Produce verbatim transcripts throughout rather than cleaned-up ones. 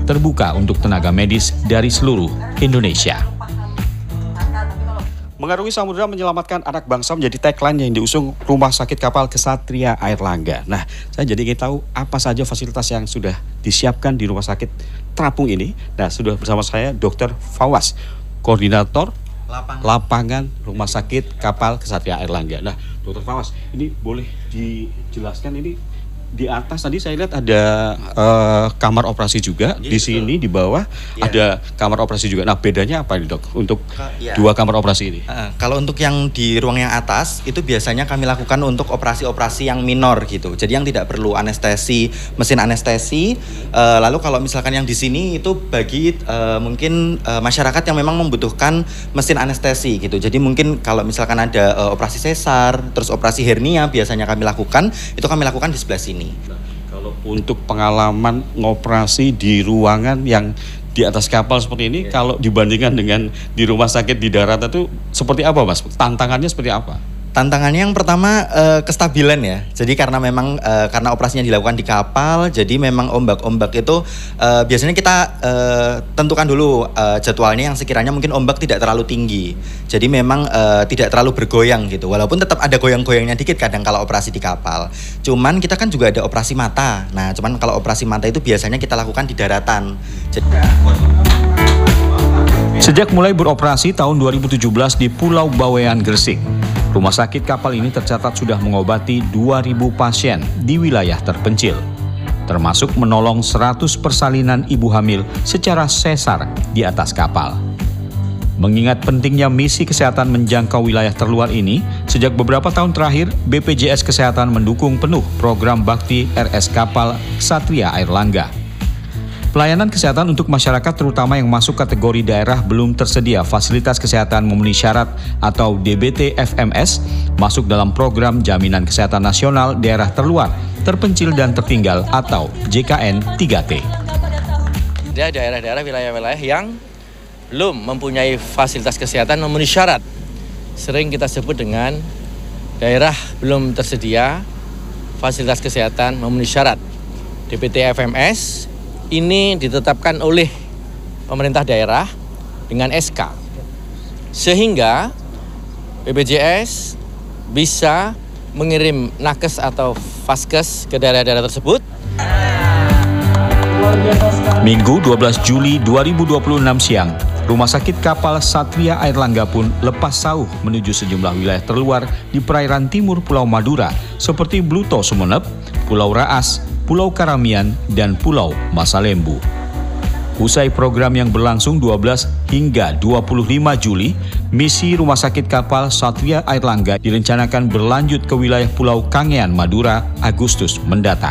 terbuka untuk tenaga medis dari seluruh Indonesia. Mengarungi samudera menyelamatkan anak bangsa menjadi tagline yang diusung Rumah Sakit Kapal Ksatria Airlangga. Nah, saya jadi ingin tahu apa saja fasilitas yang sudah disiapkan di Rumah Sakit Terapung ini. Nah, sudah bersama saya Dokter Fawaz, Koordinator Lapangan, Lapangan Rumah Sakit Kapal Ksatria Airlangga. Nah, Dokter Fawaz, ini boleh dijelaskan ini di atas tadi saya lihat ada uh, kamar operasi juga. Jadi, di sini betul. Di bawah ya. Ada kamar operasi juga. Nah, bedanya apa nih, Dok, untuk ya. dua kamar operasi ini? Uh, kalau untuk yang di ruang yang atas itu biasanya kami lakukan untuk operasi-operasi yang minor gitu. Jadi yang tidak perlu anestesi, mesin anestesi. Uh, lalu kalau misalkan yang di sini itu bagi uh, mungkin uh, masyarakat yang memang membutuhkan mesin anestesi gitu. Jadi mungkin kalau misalkan ada uh, operasi sesar, terus operasi hernia biasanya kami lakukan, itu kami lakukan di sebelah sini. Nah, kalau untuk pengalaman ngoperasi di ruangan yang di atas kapal seperti ini, yeah. Kalau dibandingkan dengan di rumah sakit di darat itu seperti apa, Mas? Tantangannya seperti apa? Tantangannya yang pertama uh, kestabilan ya. Jadi karena memang uh, karena operasinya dilakukan di kapal, jadi memang ombak-ombak itu uh, biasanya kita uh, tentukan dulu uh, jadwalnya yang sekiranya mungkin ombak tidak terlalu tinggi. Jadi memang uh, tidak terlalu bergoyang gitu. Walaupun tetap ada goyang-goyangnya dikit kadang kalau operasi di kapal. Cuman kita kan juga ada operasi mata. Nah, cuman kalau operasi mata itu biasanya kita lakukan di daratan. Jadi Sejak mulai beroperasi tahun dua ribu tujuh belas di Pulau Bawean, Gresik, rumah sakit kapal ini tercatat sudah mengobati dua ribu pasien di wilayah terpencil, termasuk menolong seratus persalinan ibu hamil secara sesar di atas kapal. Mengingat pentingnya misi kesehatan menjangkau wilayah terluar ini, sejak beberapa tahun terakhir, B P J S Kesehatan mendukung penuh program Bakti R S Kapal Ksatria Airlangga. Pelayanan kesehatan untuk masyarakat terutama yang masuk kategori daerah belum tersedia fasilitas kesehatan memenuhi syarat atau D B T F M S masuk dalam program Jaminan Kesehatan Nasional Daerah Terluar, Terpencil dan Tertinggal atau J K N tiga T. Ada daerah-daerah wilayah-wilayah yang belum mempunyai fasilitas kesehatan memenuhi syarat. Sering kita sebut dengan daerah belum tersedia fasilitas kesehatan memenuhi syarat. D B T F M S ini ditetapkan oleh pemerintah daerah dengan S K. Sehingga B P J S bisa mengirim nakes atau vaskes ke daerah-daerah tersebut. Minggu dua belas Juli dua ribu dua puluh enam siang, Rumah Sakit Kapal Ksatria Airlangga pun lepas sauh menuju sejumlah wilayah terluar di perairan timur Pulau Madura seperti Bluto Sumeneb, Pulau Raas, Pulau Karamian, dan Pulau Masalembu. Usai program yang berlangsung dua belas hingga dua puluh lima Juli, misi Rumah Sakit Kapal Ksatria Airlangga direncanakan berlanjut ke wilayah Pulau Kangean, Madura, Agustus mendatang.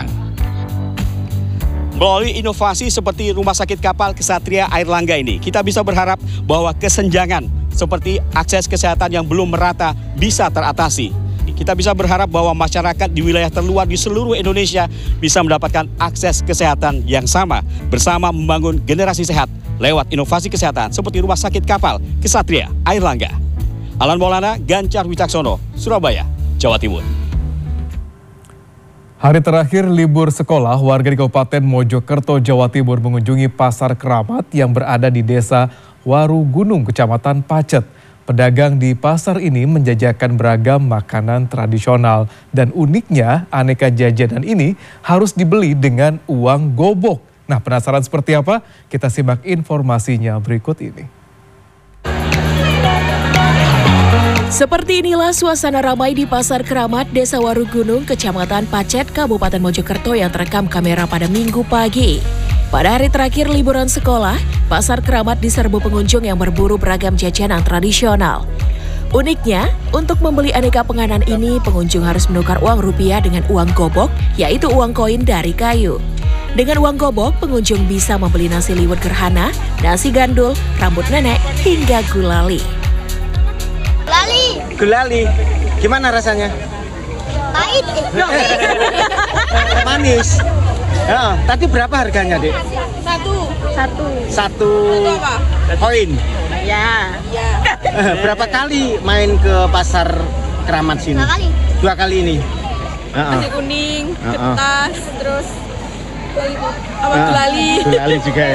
Melalui inovasi seperti Rumah Sakit Kapal Ksatria Airlangga ini, kita bisa berharap bahwa kesenjangan seperti akses kesehatan yang belum merata bisa teratasi. Kita bisa berharap bahwa masyarakat di wilayah terluar di seluruh Indonesia bisa mendapatkan akses kesehatan yang sama bersama membangun generasi sehat lewat inovasi kesehatan seperti Rumah Sakit Kapal Ksatria Airlangga. Alan Maulana, Gancar Wicaksono, Surabaya, Jawa Timur. Hari terakhir libur sekolah, warga di Kabupaten Mojokerto, Jawa Timur mengunjungi Pasar Keramat yang berada di Desa Warugunung, Kecamatan Pacet. Pedagang di pasar ini menjajakan beragam makanan tradisional dan uniknya aneka jajanan ini harus dibeli dengan uang gobok. Nah, penasaran seperti apa? Kita simak informasinya berikut ini. Seperti inilah suasana ramai di Pasar Keramat, Desa Warugunung, Kecamatan Pacet, Kabupaten Mojokerto yang terekam kamera pada Minggu pagi. Pada hari terakhir liburan sekolah, Pasar Keramat diserbu pengunjung yang berburu beragam jajanan tradisional. Uniknya, untuk membeli aneka penganan ini, pengunjung harus menukar uang rupiah dengan uang gobok, yaitu uang koin dari kayu. Dengan uang gobok, pengunjung bisa membeli nasi liwet gerhana, nasi gandul, rambut nenek, hingga gulali. Gulali. Gulali, gimana rasanya? Pahit. Manis. Ya, tadi berapa harganya, Dek? Satu. Satu. Satu koin. Ya. Ya. Berapa kali main ke Pasar Keramat sini? Dua kali. Dua kali ini. Nasi kuning, Uh-uh. getas, terus apa uh, gulali. Gulali juga ya.